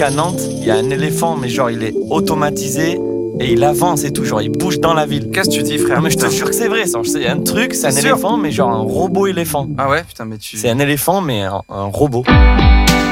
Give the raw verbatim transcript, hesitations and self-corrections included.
qu'à Nantes, il y a un éléphant, mais genre, il est automatisé et il avance et tout. Genre, il bouge dans la ville. Qu'est-ce que tu dis, frère? Non, mais je te jure que c'est vrai. C'est un truc, c'est un C'est sûr. éléphant, mais genre un robot éléphant. Ah ouais, putain, mais tu. C'est un éléphant, mais un, un robot.